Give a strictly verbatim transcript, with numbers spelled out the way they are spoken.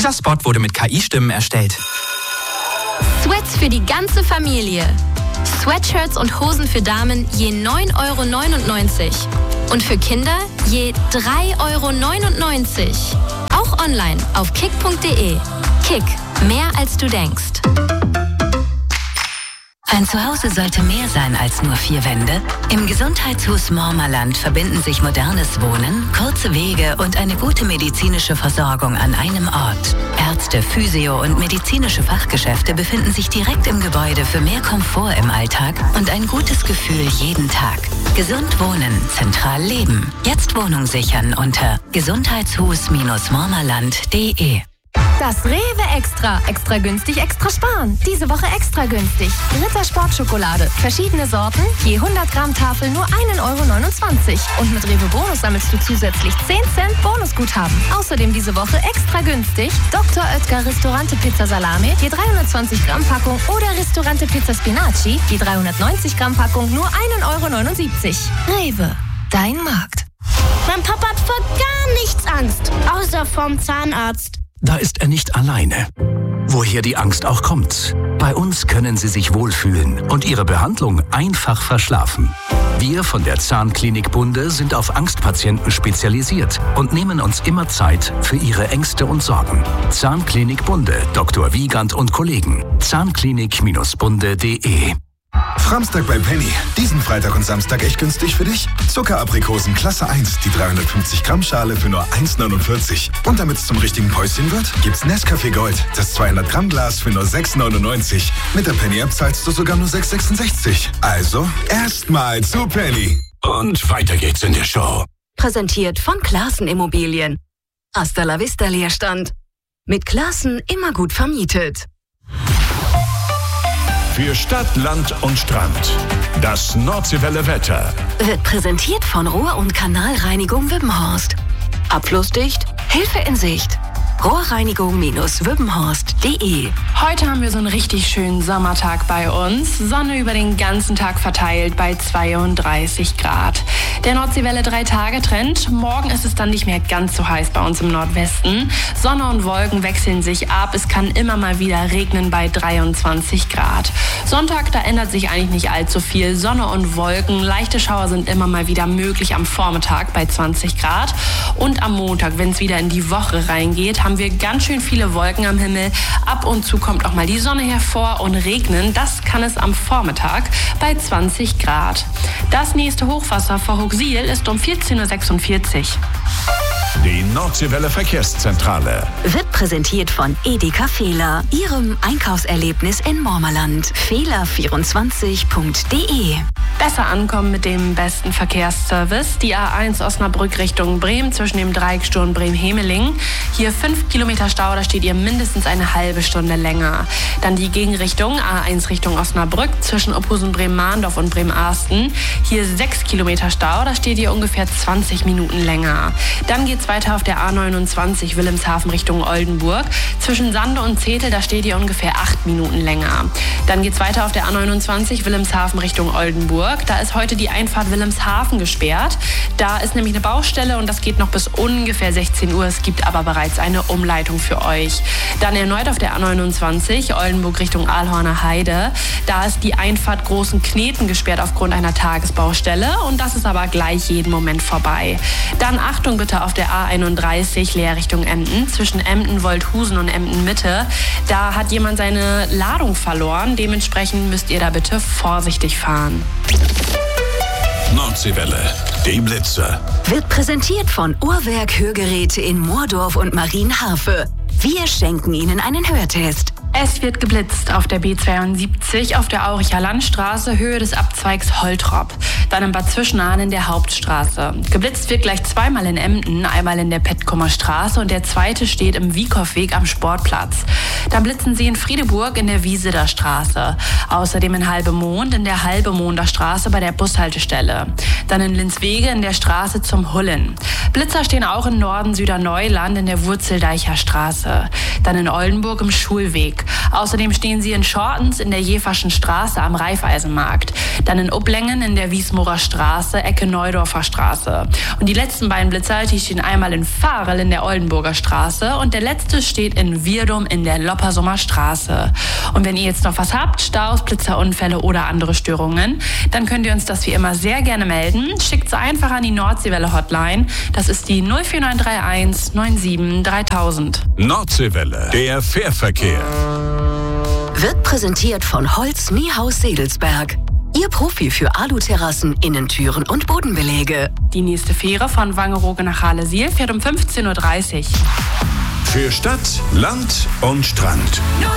Dieser Spot wurde mit K I-Stimmen erstellt. Sweats für die ganze Familie. Sweatshirts und Hosen für Damen je neun Euro neunundneunzig. Und für Kinder je drei Euro neunundneunzig. Auch online auf kick punkt de. Kick, mehr als du denkst. Ein Zuhause sollte mehr sein als nur vier Wände. Im Gesundheitshus Mormerland verbinden sich modernes Wohnen, kurze Wege und eine gute medizinische Versorgung an einem Ort. Ärzte, Physio- und medizinische Fachgeschäfte befinden sich direkt im Gebäude für mehr Komfort im Alltag und ein gutes Gefühl jeden Tag. Gesund wohnen, zentral leben. Jetzt Wohnung sichern unter gesundheitshus mormerland punkt de. Das Rewe Extra. Extra günstig, extra sparen. Diese Woche extra günstig. Ritter Sportschokolade. Verschiedene Sorten. Je hundert Gramm Tafel nur ein Euro neunundzwanzig. Und mit Rewe Bonus sammelst du zusätzlich zehn Cent Bonusguthaben. Außerdem diese Woche extra günstig. Doktor Oetker Ristorante Pizza Salami. Je dreihundertzwanzig Gramm Packung. Oder Ristorante Pizza Spinaci. Je dreihundertneunzig Gramm Packung nur ein Euro neunundsiebzig. Rewe. Dein Markt. Mein Papa hat vor gar nichts Angst. Außer vorm Zahnarzt. Da ist er nicht alleine. Woher die Angst auch kommt. Bei uns können Sie sich wohlfühlen und Ihre Behandlung einfach verschlafen. Wir von der Zahnklinik Bunde sind auf Angstpatienten spezialisiert und nehmen uns immer Zeit für Ihre Ängste und Sorgen. Zahnklinik Bunde, Doktor Wiegand und Kollegen. Zahnklinik Bunde punkt de. Framstag bei Penny. Diesen Freitag und Samstag echt günstig für dich? Zuckeraprikosen Klasse eins, die dreihundertfünfzig Gramm Schale für nur eins neunundvierzig. Und damit es zum richtigen Päuschen wird, gibt's Nescafé Gold, das zweihundert Gramm Glas für nur sechs neunundneunzig. Mit der Penny App zahlst du sogar nur sechs sechsundsechzig. Also erstmal zu Penny. Und weiter geht's in der Show. Präsentiert von Classen Immobilien. Hasta la vista Leerstand. Mit Classen immer gut vermietet. Für Stadt, Land und Strand. Das Nordseewelle Wetter. Wird präsentiert von Rohr- und Kanalreinigung Wippenhorst. Abflussdicht, Hilfe in Sicht. Rohrreinigung Wippenhorst punkt de. Heute haben wir so einen richtig schönen Sommertag bei uns. Sonne über den ganzen Tag verteilt bei zweiunddreißig Grad. Der Nordseewelle drei Tage Trend. Morgen ist es dann nicht mehr ganz so heiß bei uns im Nordwesten. Sonne und Wolken wechseln sich ab. Es kann immer mal wieder regnen bei dreiundzwanzig Grad. Sonntag, da ändert sich eigentlich nicht allzu viel. Sonne und Wolken. Leichte Schauer sind immer mal wieder möglich am Vormittag bei zwanzig Grad. Und am Montag, wenn es wieder in die Woche reingeht, haben wir ganz schön viele Wolken am Himmel. Ab und zu kommt auch mal die Sonne hervor und regnen. Das kann es am Vormittag bei zwanzig Grad. Das nächste Hochwasser vor Hooxil ist um vierzehn Uhr sechsundvierzig. Die Nordseewelle Verkehrszentrale wird präsentiert von Edeka Fehler, Ihrem Einkaufserlebnis in Mormerland. Fehler vierundzwanzig punkt de. Besser ankommen mit dem besten Verkehrsservice. Die A eins Osnabrück Richtung Bremen zwischen dem Dreiecksturm Bremen-Hemeling. Hier fünf Kilometer Stau, da steht ihr mindestens eine halbe Stunde länger. Dann die Gegenrichtung A eins Richtung Osnabrück zwischen Ophusen-Bremen-Mahndorf und Bremen-Arsten. Hier sechs Kilometer Stau, da steht ihr ungefähr zwanzig Minuten länger. Dann geht's weiter auf der A neunundzwanzig Wilhelmshaven Richtung Oldenburg. Zwischen Sande und Zetel, da steht ihr ungefähr acht Minuten länger. Dann geht's weiter auf der A neunundzwanzig Wilhelmshaven Richtung Oldenburg. Da ist heute die Einfahrt Wilhelmshaven gesperrt. Da ist nämlich eine Baustelle und das geht noch bis ungefähr sechzehn Uhr. Es gibt aber bereits eine Umleitung für euch. Dann erneut auf der A neunundzwanzig Oldenburg Richtung Aalhorner Heide. Da ist die Einfahrt Großen Kneten gesperrt aufgrund einer Tagesbaustelle und das ist aber gleich jeden Moment vorbei. Dann Achtung bitte auf der A einunddreißig Leer Richtung Emden. Zwischen Emden-Wolthusen und Emden-Mitte. Da hat jemand seine Ladung verloren. Dementsprechend müsst ihr da bitte vorsichtig fahren. Nordseewelle, die Blitzer. Wird präsentiert von Uhrwerk Hörgeräte in Moordorf und Marienharfe. Wir schenken Ihnen einen Hörtest. Es wird geblitzt auf der B zweiundsiebzig, auf der Auricher Landstraße, Höhe des Abzweigs Holtrop. Dann in Bad Zwischenahn in der Hauptstraße. Geblitzt wird gleich zweimal in Emden, einmal in der Petkumer Straße und der zweite steht im Wiekow-Weg am Sportplatz. Dann blitzen sie in Friedeburg in der Wieseder Straße. Außerdem in Halbemond in der Halbemonder Straße bei der Bushaltestelle. Dann in Linswege in der Straße zum Hullen. Blitzer stehen auch in Norden Süderneuland in der Wurzeldeicher Straße. Dann in Oldenburg im Schulweg. Außerdem stehen sie in Schortens in der Jeverschen Straße am Raiffeisenmarkt. Dann in Uplengen in der Wiesmorer Straße, Ecke Neudorfer Straße. Und die letzten beiden Blitzer, die stehen einmal in Fahrel in der Oldenburger Straße und der letzte steht in Wirdum in der Loppersummer Straße. Und wenn ihr jetzt noch was habt, Staus, Blitzerunfälle oder andere Störungen, dann könnt ihr uns das wie immer sehr gerne melden. Schickt sie einfach an die Nordseewelle Hotline. Das ist die null vier neun drei eins neun sieben dreitausend. Nordseewelle, der Fährverkehr. Wird präsentiert von Holz Niehaus Sedelsberg. Ihr Profi für Aluterrassen, Innentüren und Bodenbeläge. Die nächste Fähre von Wangerooge nach Halle-Siel fährt um fünfzehn Uhr dreißig. Für Stadt, Land und Strand.